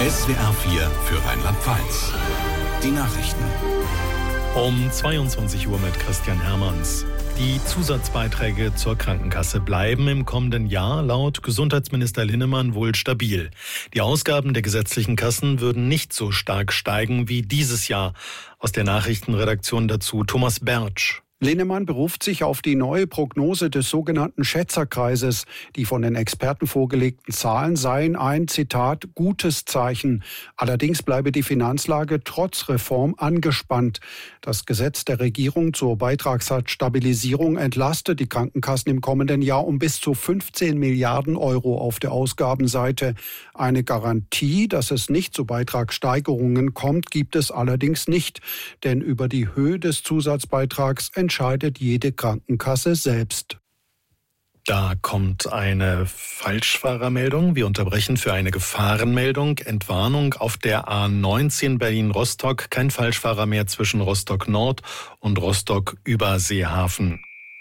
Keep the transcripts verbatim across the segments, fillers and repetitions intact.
S W R vier für Rheinland-Pfalz. Die Nachrichten. Um zweiundzwanzig Uhr mit Christian Hermanns. Die Zusatzbeiträge zur Krankenkasse bleiben im kommenden Jahr laut Gesundheitsminister Linnemann wohl stabil. Die Ausgaben der gesetzlichen Kassen würden nicht so stark steigen wie dieses Jahr. Aus der Nachrichtenredaktion dazu Thomas Bertsch. Linnemann beruft sich auf die neue Prognose des sogenannten Schätzerkreises. Die von den Experten vorgelegten Zahlen seien ein, Zitat, gutes Zeichen. Allerdings bleibe die Finanzlage trotz Reform angespannt. Das Gesetz der Regierung zur Beitragssatzstabilisierung entlastet die Krankenkassen im kommenden Jahr um bis zu fünfzehn Milliarden Euro auf der Ausgabenseite. Eine Garantie, dass es nicht zu Beitragssteigerungen kommt, gibt es allerdings nicht. Denn über die Höhe des Zusatzbeitrags entscheidet jede Krankenkasse selbst. Da kommt eine Falschfahrermeldung. Wir unterbrechen für eine Gefahrenmeldung. Entwarnung auf der A neunzehn Berlin-Rostock. Kein Falschfahrer mehr zwischen Rostock Nord und Rostock über Seehafen.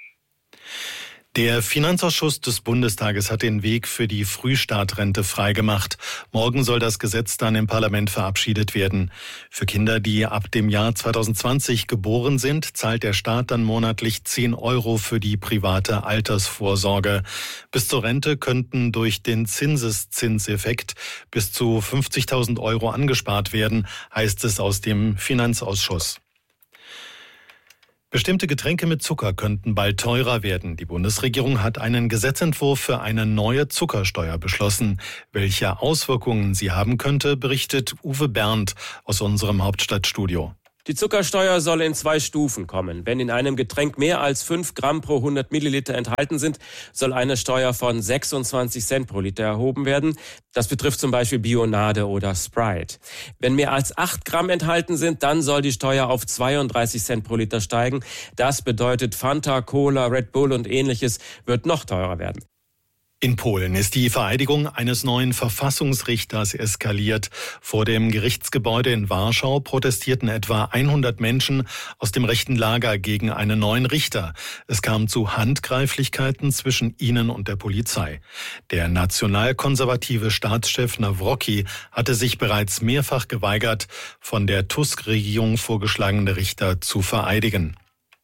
Der Finanzausschuss des Bundestages hat den Weg für die Frühstartrente freigemacht. Morgen soll das Gesetz dann im Parlament verabschiedet werden. Für Kinder, die ab dem Jahr zweitausendzwanzig geboren sind, zahlt der Staat dann monatlich zehn Euro für die private Altersvorsorge. Bis zur Rente könnten durch den Zinseszinseffekt bis zu fünfzigtausend Euro angespart werden, heißt es aus dem Finanzausschuss. Bestimmte Getränke mit Zucker könnten bald teurer werden. Die Bundesregierung hat einen Gesetzentwurf für eine neue Zuckersteuer beschlossen. Welche Auswirkungen sie haben könnte, berichtet Uwe Berndt aus unserem Hauptstadtstudio. Die Zuckersteuer soll in zwei Stufen kommen. Wenn in einem Getränk mehr als fünf Gramm pro hundert Milliliter enthalten sind, soll eine Steuer von sechsundzwanzig Cent pro Liter erhoben werden. Das betrifft zum Beispiel Bionade oder Sprite. Wenn mehr als acht Gramm enthalten sind, dann soll die Steuer auf zweiunddreißig Cent pro Liter steigen. Das bedeutet, Fanta, Cola, Red Bull und Ähnliches wird noch teurer werden. In Polen ist die Vereidigung eines neuen Verfassungsrichters eskaliert. Vor dem Gerichtsgebäude in Warschau protestierten etwa hundert Menschen aus dem rechten Lager gegen einen neuen Richter. Es kam zu Handgreiflichkeiten zwischen ihnen und der Polizei. Der nationalkonservative Staatschef Nawrocki hatte sich bereits mehrfach geweigert, von der Tusk-Regierung vorgeschlagene Richter zu vereidigen.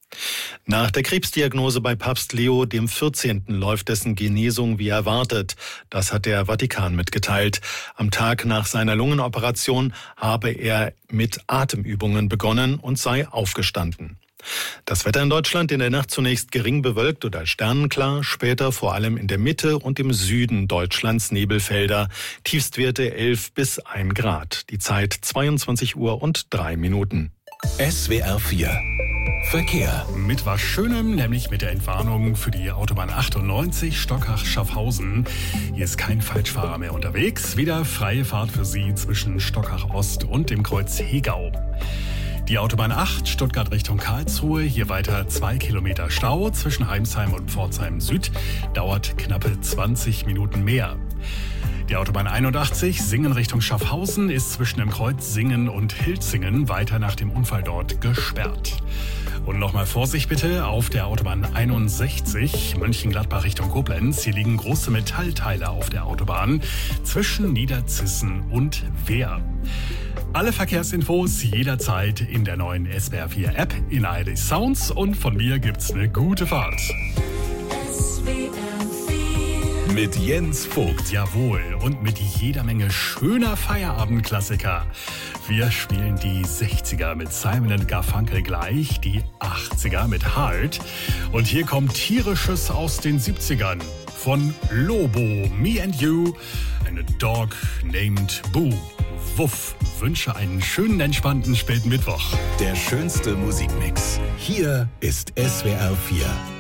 Nach der Krebsdiagnose bei Papst Leo dem vierzehnten läuft dessen Genesung wie erwartet. Das hat der Vatikan mitgeteilt. Am Tag nach seiner Lungenoperation habe er mit Atemübungen begonnen und sei aufgestanden. Das Wetter in Deutschland in der Nacht zunächst gering bewölkt oder sternenklar, später vor allem in der Mitte und im Süden Deutschlands Nebelfelder. Tiefstwerte elf bis ein Grad. Die Zeit zweiundzwanzig Uhr und drei Minuten. S W R vier Verkehr. Mit was Schönem, nämlich mit der Entwarnung für die Autobahn achtundneunzig Stockach-Schaffhausen. Hier ist kein Falschfahrer mehr unterwegs. Wieder freie Fahrt für Sie zwischen Stockach Ost und dem Kreuz Hegau. Die Autobahn acht, Stuttgart Richtung Karlsruhe, hier weiter zwei Kilometer Stau zwischen Heimsheim und Pforzheim Süd, dauert knappe zwanzig Minuten mehr. Die Autobahn einundachtzig, Singen Richtung Schaffhausen, ist zwischen dem Kreuz Singen und Hilzingen weiter nach dem Unfall dort gesperrt. Und nochmal Vorsicht bitte auf der Autobahn einundsechzig, Mönchengladbach Richtung Koblenz. Hier liegen große Metallteile auf der Autobahn zwischen Niederzissen und Wehr. Alle Verkehrsinfos jederzeit in der neuen S W R vier App in A R D Sounds und von mir gibt's eine gute Fahrt. Mit Jens Vogt. Jawohl, und mit jeder Menge schöner Feierabendklassiker. Wir spielen die sechziger mit Simon and Garfunkel gleich, die achtziger mit Heart. Und hier kommt Tierisches aus den siebzigern von Lobo, Me and You, and a Dog Named Boo. Wuff, wünsche einen schönen, entspannten späten Mittwoch. Der schönste Musikmix. Hier ist S W R vier.